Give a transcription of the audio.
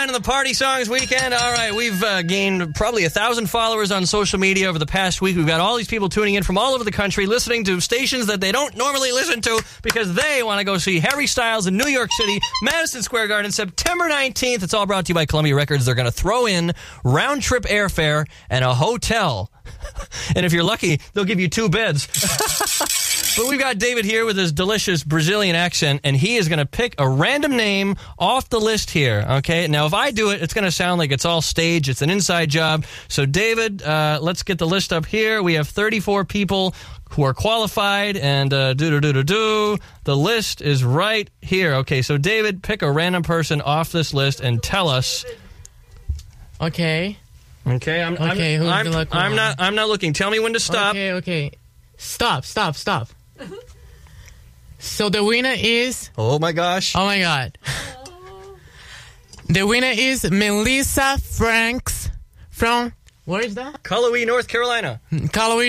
9 on the Party Songs weekend. All right, we've gained probably 1,000 followers on social media over the past week. We've got all these people tuning in from all over the country, listening to stations that they don't normally listen to because they want to go see Harry Styles in New York City, Madison Square Garden, September 19th. It's all brought to you by Columbia Records. They're going to throw in round-trip airfare and a hotel. And if you're lucky, they'll give you 2 beds. But we've got David here with his delicious Brazilian accent, and he is going to pick a random name off the list here, okay? Now, if I do it, it's going to sound like it's all staged. It's an inside job. So, David, let's get the list up here. We have 34 people who are qualified, and the list is right here. Okay, so, David, pick a random person off this list and tell us. Okay. Okay, I'm not looking. Tell me when to stop. Okay. Stop. So the winner is... Oh, my gosh. Oh, my God. The winner is Melissa Franks from... Where is that? Cullowhee, North Carolina. Cullowhee,